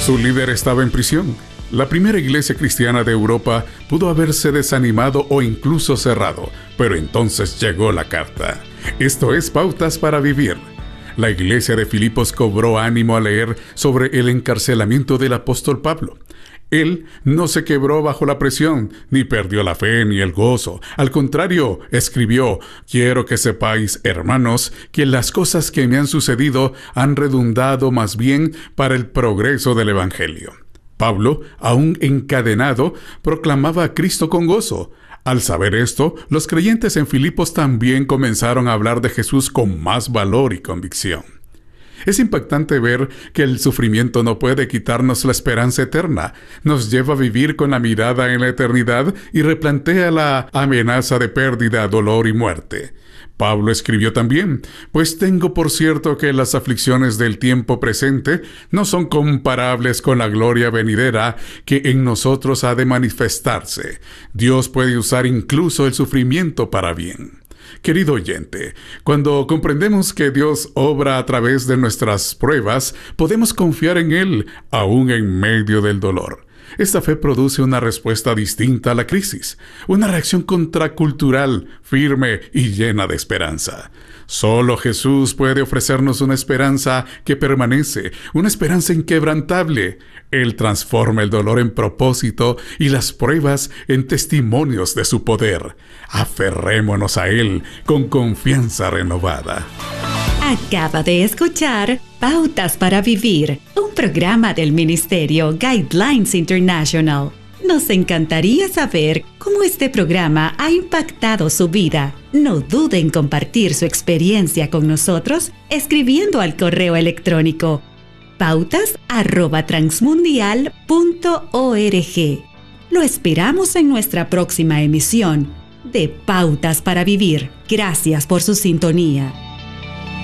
Su líder estaba en prisión. La primera iglesia cristiana de Europa pudo haberse desanimado o incluso cerrado, pero entonces llegó la carta. Esto es Pautas para Vivir. La iglesia de Filipos cobró ánimo al leer sobre el encarcelamiento del apóstol Pablo. Él no se quebró bajo la presión, ni perdió la fe ni el gozo. Al contrario, escribió: «Quiero que sepáis, hermanos, que las cosas que me han sucedido han redundado más bien para el progreso del Evangelio». Pablo, aún encadenado, proclamaba a Cristo con gozo. Al saber esto, los creyentes en Filipos también comenzaron a hablar de Jesús con más valor y convicción. Es impactante ver que el sufrimiento no puede quitarnos la esperanza eterna. Nos lleva a vivir con la mirada en la eternidad y replantea la amenaza de pérdida, dolor y muerte. Pablo escribió también: «Pues tengo por cierto que las aflicciones del tiempo presente no son comparables con la gloria venidera que en nosotros ha de manifestarse. Dios puede usar incluso el sufrimiento para bien». Querido oyente, cuando comprendemos que Dios obra a través de nuestras pruebas, podemos confiar en Él, aún en medio del dolor. Esta fe produce una respuesta distinta a la crisis, una reacción contracultural, firme y llena de esperanza. Solo Jesús puede ofrecernos una esperanza que permanece, una esperanza inquebrantable. Él transforma el dolor en propósito y las pruebas en testimonios de su poder. Aferrémonos a Él con confianza renovada. Acaba de escuchar Pautas para Vivir, un programa del Ministerio Guidelines International. Nos encantaría saber cómo este programa ha impactado su vida. No dude en compartir su experiencia con nosotros escribiendo al correo electrónico pautas@transmundial.org. Lo esperamos en nuestra próxima emisión de Pautas para Vivir. Gracias por su sintonía.